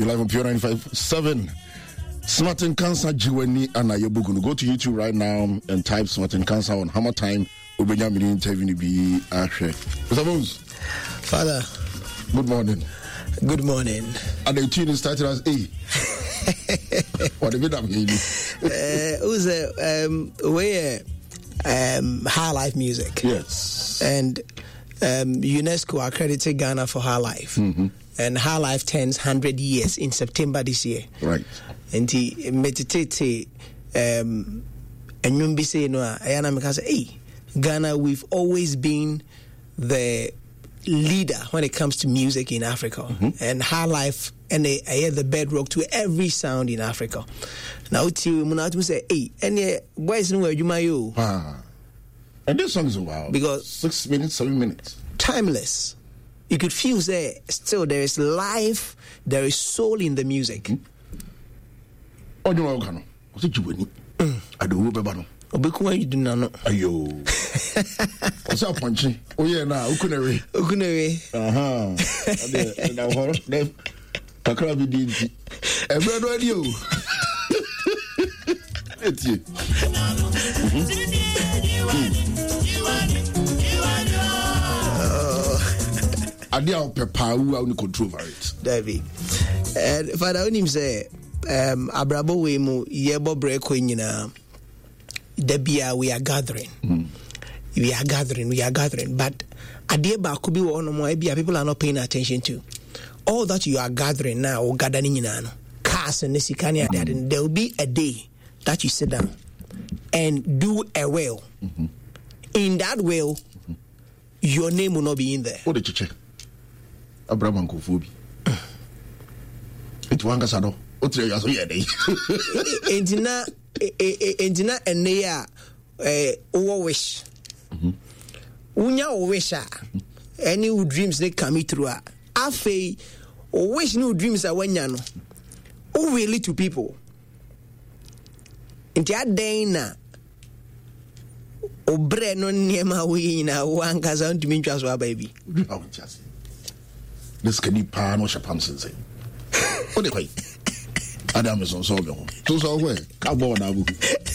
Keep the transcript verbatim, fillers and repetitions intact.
eleven P O ninety-five point seven. Smarting Cancer Jiweni Anayobugun. Go to YouTube right now and type Smarting Cancer on Hammer Time. Ubenyamini interview be Ashe. Mister Bones. Father. Good morning. Good morning. And the tune started as A. What did I mean? Uh, who's a um where um high life music? Yes. And um UNESCO accredited Ghana for high life. Mm-hmm. And high life turns one hundred years in September this year. Right. And he meditate um and you be saying no ayana because hey Ghana, we've always been the leader when it comes to music in Africa. Mm-hmm. And high life and they are the bedrock to every sound in Africa. Now to Munatu say, hey, and why is nowhere you my you? Ah. And this song is a while. Because six minutes, seven minutes. Timeless. You could feel there still there is life, there is soul in the music. Mm-hmm. Oh, you know, I was it you? I do Bebano. Obekuwa you do not ayo what's up punchy oh yeah na ukunere ukunere aha ade na horo na kakra bi di every do adio etie ade a pepa wu a ni control over it David and father onim say um abrabo we mu yebo breko nyina Debia, we are gathering. Mm. We are gathering, we are gathering. But Adieba could be one of my people are not paying attention to. All that you are gathering now, or gathering in an cast and Nisikania, mm. there will be a day that you sit down and do a well. Mm-hmm. In that well, mm-hmm. your name will not be in there. What did you check? Abraham Kofubi. It's one Casado. What's your day? Entina. Entina ene eh o wish unya o wish any dreams they come through afei o wish no dreams are wanya no o really to people nti aden na o bre no niema we na wanka za ntumi ntwa so ababy this can be pa no shapam sense o de kwai Adam is on so so so where cabo na bu